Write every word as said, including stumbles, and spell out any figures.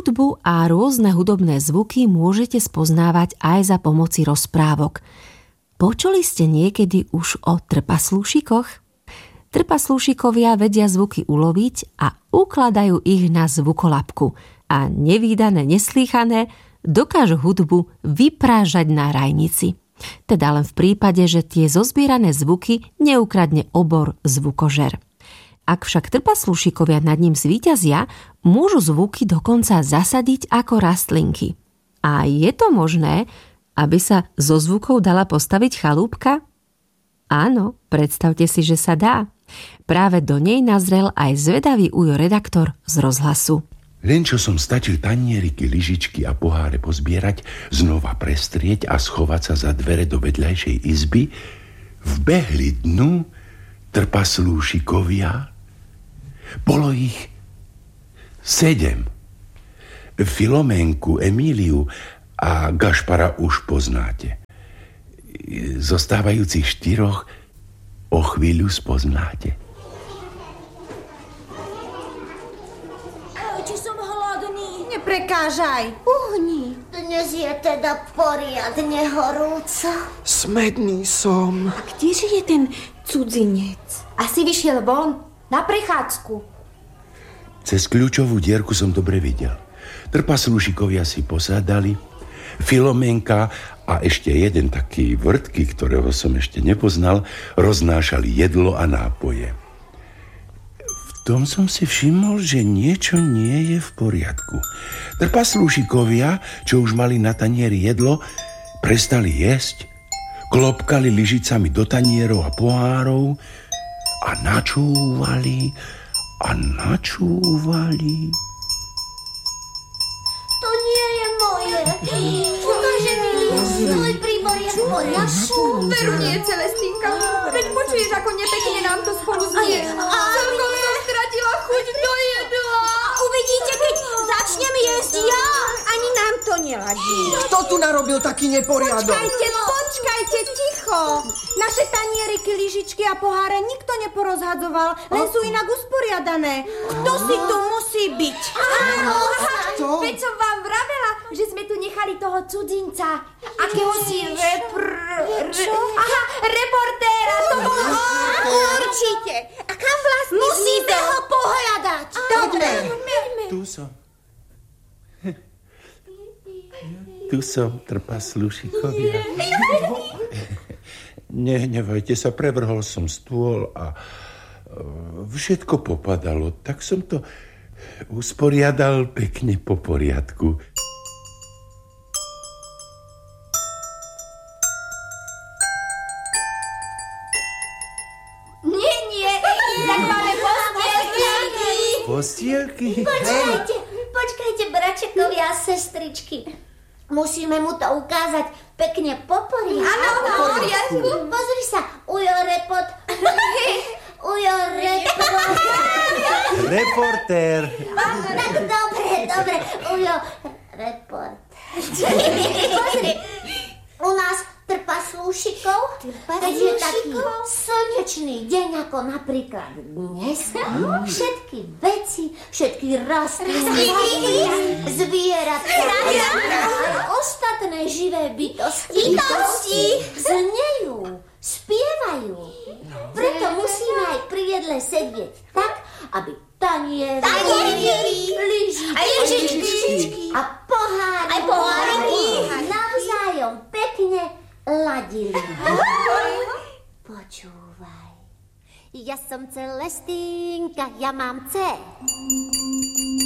Hudbu a rôzne hudobné zvuky môžete spoznávať aj za pomoci rozprávok. Počuli ste niekedy už o trpaslúšikoch? Trpaslúšikovia vedia zvuky uloviť a ukladajú ich na zvukolapku a nevídané, neslýchané dokážu hudbu vyprážať na rajnici. Teda len v prípade, že tie zozbierané zvuky neukradne obor zvukožer. Ak však trpaslúšikovia nad ním zvíťazia, môžu zvuky dokonca zasadiť ako rastlinky. A je to možné, aby sa zo zvukov dala postaviť chalúbka? Áno, predstavte si, že sa dá. Práve do nej nazrel aj zvedavý ujo redaktor z rozhlasu. Len čo som stačil tanieriky, lyžičky a poháre pozbierať, znova prestrieť a schovať sa za dvere do vedľajšej izby, vbehli dnu trpaslúšikovia. Bolo ich sedem. Filoménku, Emíliu a Gašpara už poznáte. Zostávajúcich štyroch o chvíľu spoznáte. Či som hladný? Neprekážaj, uhni. Dnes je teda poriadne horúco. Smedný som. A kdeže je ten cudzinec? Asi vyšiel von. Na prechádzku. Cez kľúčovú dierku som dobre videl. Trpaslúšikovia si posádali, Filoménka a ešte jeden taký vrtký, ktorého som ešte nepoznal, roznášali jedlo a nápoje. V tom som si všimol, že niečo nie je v poriadku. Trpaslúšikovia, čo už mali na tanieri jedlo, prestali jesť, klopkali lyžicami do tanierov a pohárov a načúvali a načúvali. To nie je moje. Ukáže mi, tvoj príbor je v poriadku. Veru nie, Celestínka. Veď počuješ, ako nepekne nám to spolu znie. Celkom som stratila chuť do jedla. A uvidíte, keď začnem jesť ja. Ani nám to neladí. Kto tu narobil taký neporiadok? Počkajte, počkajte, ticho. Naše tanieriky, lyžičky a poháre nikto neporozhadzoval, len sú inak usporiadané. Kto si tu musí byť? Áno, Kto? Veď som vám vravela, že sme tu nechali toho cudzinca. Akéhosi repr... Re, aha, reportéra. To bol on. Určite. A kam vlastne musíte zmizol? ho pohľadať. Dobre. Tu som. Tu som, trpaslúšikovia. Nehnevajte sa, prevrhol som stôl a všetko popadalo. Tak som to usporiadal pekne po poriadku. Nie, nie, tak máme postielky. Postielky? Počkajte, počkajte, bračekovia a sestričky. Musíme mu to ukázať pekne po poriadku. Áno, po poriadku. Pozri sa, ujo repot. Ujo repot. Reportér. Tak dobre, dobre, ujo report. Pozri, u nás trpaslúšikov, keď je taký slnečný deň, ako napríklad dnes, všetky veci, všetky rastliny, zvieratá, ale ostatné živé bytosti, bytosti znejú, spievajú. Preto musíme aj pri jedle sedieť tak, aby tanieri, lyžičky a poháry, poháriky navzájom pekne ladili. Počúvaj, ja som Celestínka, ja mám C.